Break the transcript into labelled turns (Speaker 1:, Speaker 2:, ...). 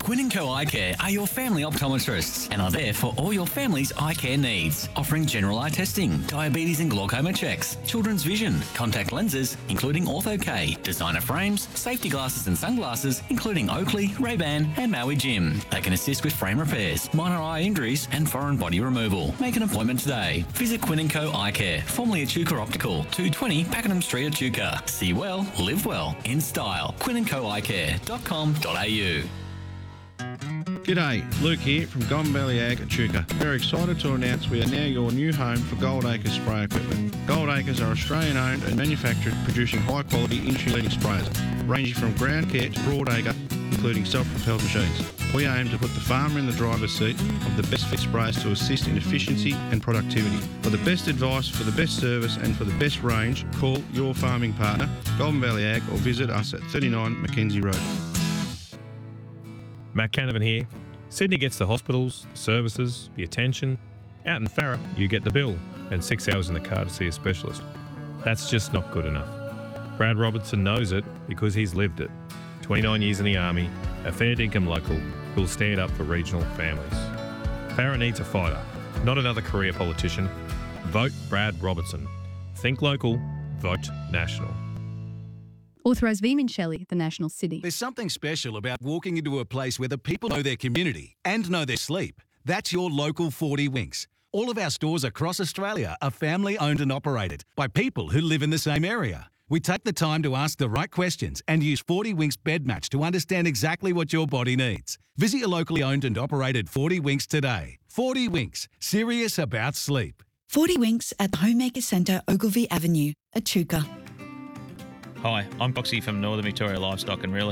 Speaker 1: Quinn & Co Eye Care are your family optometrists and are there for all your family's eye care needs, offering general eye testing, diabetes and glaucoma checks, children's vision, contact lenses, including Ortho-K, designer frames, safety glasses and sunglasses, including Oakley, Ray-Ban and Maui Jim. They can assist with frame repairs, minor eye injuries and foreign body removal. Make an appointment today. Visit Quinn & Co Eye Care, formerly Echuca Optical, 220 Pakenham Street, Echuca. See well, live well, in style. quinnandcoeyecare.com.au.
Speaker 2: G'day, Luke here from Golden Valley Ag at Echuca. We're excited to announce we are now your new home for Gold Acres spray equipment. Gold Acres are Australian owned and manufactured, producing high quality industry-leading sprayers, ranging from ground care to broad acre, including self-propelled machines. We aim to put the farmer in the driver's seat of the best fit sprayers to assist in efficiency and productivity. For the best advice, for the best service and for the best range, call your farming partner, Golden Valley Ag, or visit us at 39 Mackenzie Road.
Speaker 3: Matt Canavan here. Sydney gets the hospitals, the services, the attention. Out in Farah, you get the bill and 6 hours in the car to see a specialist. That's just not good enough. Brad Robertson knows it because he's lived it. 29 years in the Army, a fair dinkum local who'll stand up for regional families. Farah needs a fighter, not another career politician. Vote Brad Robertson. Think local, vote national.
Speaker 4: Authorised Veeman Shelley, the National City.
Speaker 5: There's something special about walking into a place where the people know their community and know their sleep. That's your local 40 Winks. All of our stores across Australia are family owned and operated by people who live in the same area. We take the time to ask the right questions and use 40 Winks Bed Match to understand exactly what your body needs. Visit your locally owned and operated 40 Winks today. 40 Winks, serious about sleep.
Speaker 6: 40 Winks at the Homemaker Centre, Ogilvy Avenue, Echuca.
Speaker 7: Hi, I'm Boxy from Northern Victoria Livestock and Real